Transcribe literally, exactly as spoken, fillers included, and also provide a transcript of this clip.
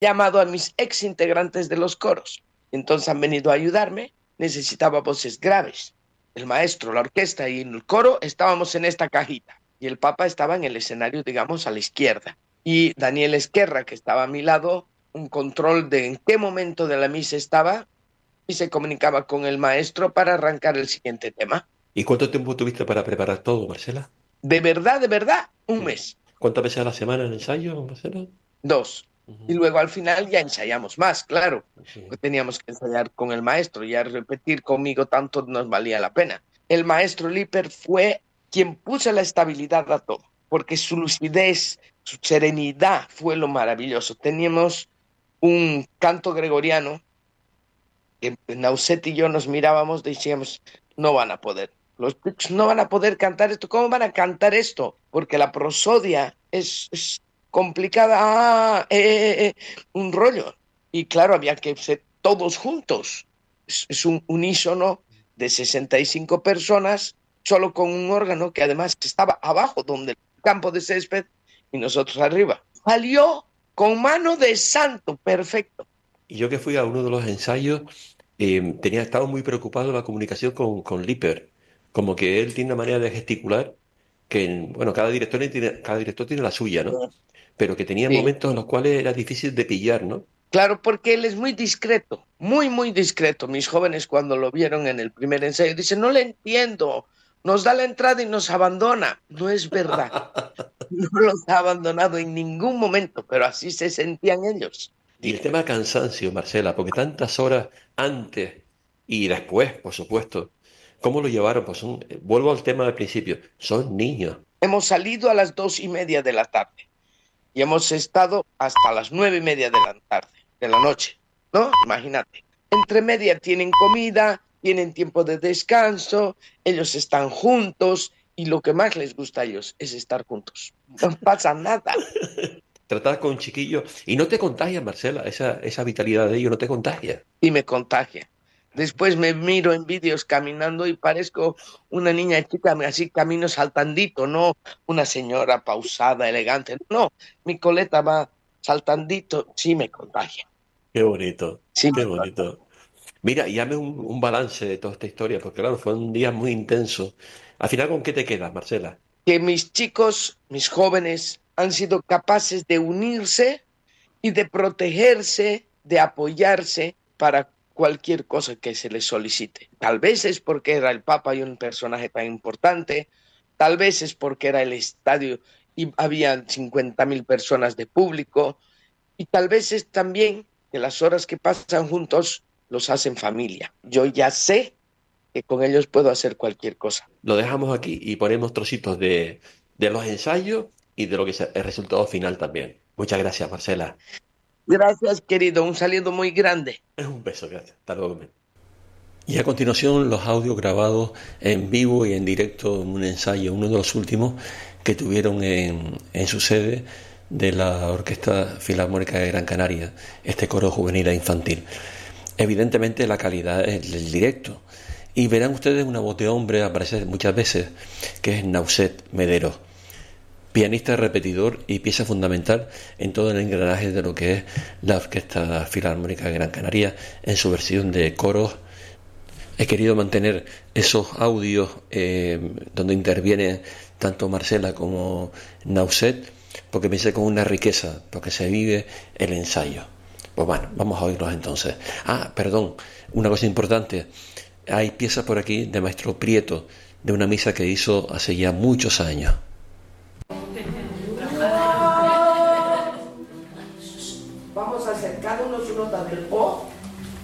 llamado a mis ex integrantes de los coros. Entonces han venido a ayudarme. Necesitaba voces graves. El maestro, la orquesta y el coro estábamos en esta cajita. Y el Papa estaba en el escenario, digamos, a la izquierda. Y Daniel Esquerra, que estaba a mi lado, un control de en qué momento de la misa estaba y se comunicaba con el maestro para arrancar el siguiente tema. ¿Y cuánto tiempo tuviste para preparar todo, Marcela? De verdad, de verdad, un Sí. mes, ¿Cuántas veces a la semana en ensayo, Marcela? dos. Y Ujú. luego al final ya ensayamos más, claro, Sí. porque teníamos que ensayar con el maestro, ya repetir conmigo tanto nos valía la pena. El maestro Liper fue quien puso la estabilidad a todo, porque su lucidez, su serenidad fue lo maravilloso. Teníamos un canto gregoriano que Nauset y yo nos mirábamos, decíamos, no van a poder. Los chicos no van a poder cantar esto. ¿Cómo van a cantar esto? Porque la prosodia es, es complicada. Ah, eh, eh, eh, un rollo. Y claro, había que ser todos juntos. Es, es un unísono de sesenta y cinco personas, solo con un órgano que además estaba abajo, donde el campo de césped, y nosotros arriba. Salió con mano de santo, perfecto. Y yo que fui a uno de los ensayos, eh, tenía, estaba muy preocupado en la comunicación con, con Liper. Como que él tiene una manera de gesticular que, bueno, cada director tiene, cada director tiene la suya, ¿no? Pero que tenía Sí. momentos en los cuales era difícil de pillar, ¿no? Claro, porque él es muy discreto, muy, muy discreto. Mis jóvenes cuando lo vieron en el primer ensayo dicen, no le entiendo, nos da la entrada y nos abandona. No es verdad, no los ha abandonado en ningún momento, pero así se sentían ellos. Y el Dime. tema cansancio, Marcela, porque tantas horas antes y después, por supuesto, ¿cómo lo llevaron? Pues son, eh, vuelvo al tema del principio, son niños. Hemos salido a las dos y media de la tarde y hemos estado hasta las nueve y media de la tarde, de la noche, ¿no? Imagínate. Entre media tienen comida, tienen tiempo de descanso, ellos están juntos y lo que más les gusta a ellos es estar juntos. No pasa nada Tratar con chiquillos y no te contagias, Marcela, esa, esa vitalidad de ellos no te contagia. y me contagia. Después me miro en vídeos caminando y parezco una niña chica, así camino saltandito, no una señora pausada, elegante. No, mi coleta va saltandito, sí me contagia. Qué bonito, Sí qué me contagia. bonito. Mira, y hazme un, un balance de toda esta historia, porque claro, fue un día muy intenso. Al final, ¿con qué te quedas, Marcela? Que mis chicos, mis jóvenes, han sido capaces de unirse y de protegerse, de apoyarse para cualquier cosa que se les solicite. Tal vez es porque era el Papa y un personaje tan importante, tal vez es porque era el estadio y había cincuenta mil personas de público, y tal vez es también que las horas que pasan juntos los hacen familia. Yo ya sé que con ellos puedo hacer cualquier cosa. Lo dejamos aquí y ponemos trocitos de, de los ensayos y de lo que es el resultado final también. Muchas gracias, Marcela. Gracias, querido, un saludo muy grande. Un beso, gracias. Hasta luego. Y a continuación los audios grabados en vivo y en directo en un ensayo, uno de los últimos que tuvieron en, en su sede de la Orquesta Filarmónica de Gran Canaria, este coro juvenil e infantil. Evidentemente la calidad es el directo. Y verán ustedes una voz de hombre aparecer muchas veces, que es Nauset Medero, pianista repetidor y pieza fundamental en todo el engranaje de lo que es la Orquesta Filarmónica de Gran Canaria en su versión de coros. He querido mantener esos audios eh, donde interviene tanto Marcela como Nauset, porque pensé con una riqueza, porque se vive el ensayo. Pues bueno, vamos a oírlos entonces. Ah, perdón, una cosa importante. Hay piezas por aquí de Maestro Prieto, de una misa que hizo hace ya muchos años. Vamos a hacer cada uno su nota del O.